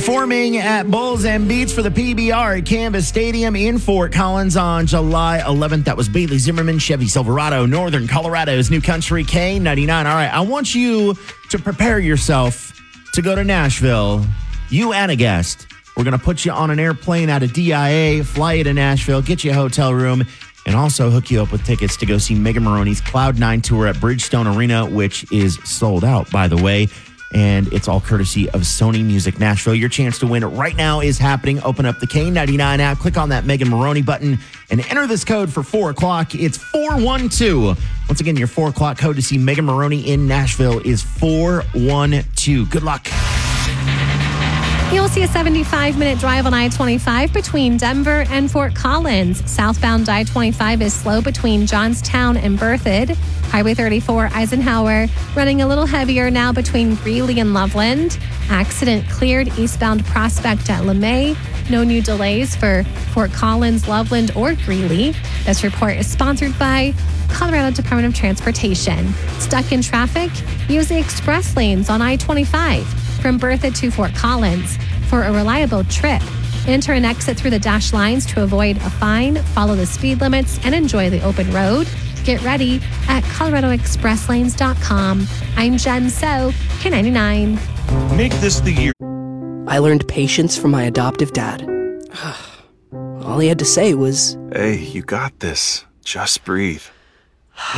performing at Bulls and Beats for the PBR at Canvas Stadium in Fort Collins on July 11th. That was Bailey Zimmerman, Chevy Silverado, Northern Colorado's New Country K99. All right, I want you to prepare yourself to go to Nashville. You and a guest. We're going to put you on an airplane out of DIA, fly you to Nashville, get you a hotel room, and also hook you up with tickets to go see Megan Moroney's Cloud9 tour at Bridgestone Arena, which is sold out, by the way. And it's all courtesy of Sony Music Nashville. Your chance to win right now is happening. Open up the K99 app, click on that Megan Moroney button, and enter this code for 4 o'clock. It's 412. Once again, your 4 o'clock code to see Megan Moroney in Nashville is 412. Good luck. You'll see a 75-minute drive on I-25 between Denver and Fort Collins. Southbound I-25 is slow between Johnstown and Berthoud. Highway 34 Eisenhower running a little heavier now between Greeley and Loveland. Accident cleared eastbound Prospect at LeMay. No new delays for Fort Collins, Loveland, or Greeley. This report is sponsored by Colorado Department of Transportation. Stuck in traffic? Use the express lanes on I-25 from Berthoud to Fort Collins. For a reliable trip, enter and exit through the dash lines to avoid a fine, follow the speed limits, and enjoy the open road. Get ready at coloradoexpresslanes.com. I'm Jen So, K99. Make this the year. I learned patience from my adoptive dad. All he had to say was, "Hey, you got this. Just breathe."